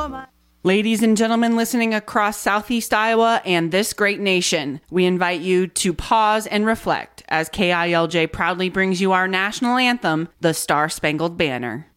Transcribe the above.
woman. Ladies and gentlemen listening across Southeast Iowa and this great nation, we invite you to pause and reflect as KILJ proudly brings you our national anthem, the Star-Spangled Banner.